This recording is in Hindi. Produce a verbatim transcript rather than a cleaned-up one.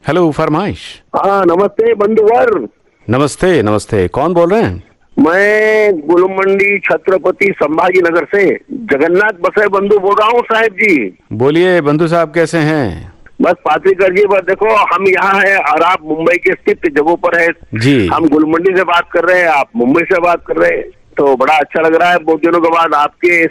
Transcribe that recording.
हेलो, फरमाइश। हाँ नमस्ते बंधुवर। नमस्ते नमस्ते, कौन बोल रहे हैं? मैं गुलमंडी छत्रपति संभाजी नगर से जगन्नाथ बसे बंधु बोल रहा हूँ साहब जी। बोलिए बंधु साहब, कैसे हैं? बस पात्रिकर जी, बस देखो हम यहाँ हैं और आप मुंबई के स्थित जगहों पर है। जी। हम गुलमंडी से बात कर रहे हैं, आप मुंबई से बात कर रहे हैं, तो बड़ा अच्छा लग रहा है बहुत दिनों के बाद आपके